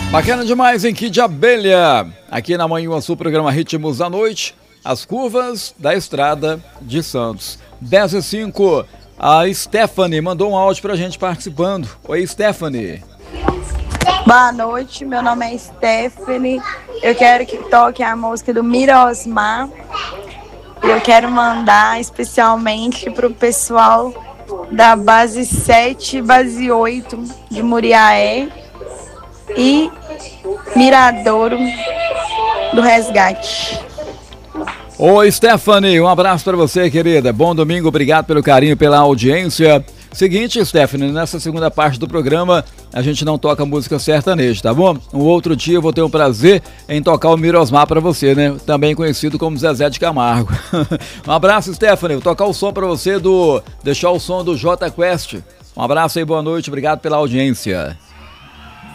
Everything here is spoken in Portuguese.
Bacana demais, em Kid Abelha. Aqui na Manhã Sul, programa Ritmos da Noite. As curvas da estrada de Santos. 10h05. A Stephanie mandou um áudio pra gente participando. Oi, Stephanie. Boa noite, meu nome é Stephanie. Eu quero que toque a música do Mirosmar. Eu quero mandar especialmente pro pessoal da base 7 e base 8 de Muriaé e Miradouro do Resgate. Oi, Stephanie, um abraço para você, querida. Bom domingo, obrigado pelo carinho, pela audiência. Seguinte, Stephanie, nessa segunda parte do programa, a gente não toca música sertaneja, tá bom? Um outro dia eu vou ter o prazer em tocar o Mirosmar para você, né? Também conhecido como Zezé de Camargo. Um abraço, Stephanie. Vou tocar o som para você deixar o som do J Quest. Um abraço aí, boa noite, obrigado pela audiência.